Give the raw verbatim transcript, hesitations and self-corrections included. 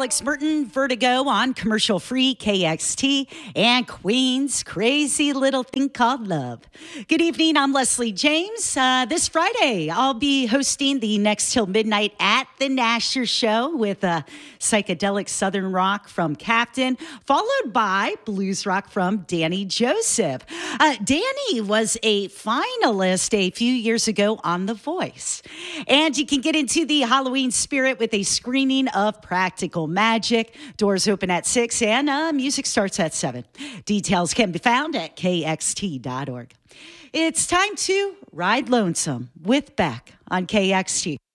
Alex Merton, Vertigo on commercial free K X T, and Queen's Crazy Little Thing Called Love. Good evening, I'm Leslie James. Uh, this Friday, I'll be hosting the Next Till Midnight at the Nasher Show with uh, psychedelic Southern rock from Captain, followed by blues rock from Danny Joseph. Uh, Danny was a finalist a few years ago on The Voice. And you can get into the Halloween spirit with a screening of Practical Magic. Doors open at six and uh, music starts at seven. Details can be found at K X T dot org. It's time to ride lonesome with Beck on K X T.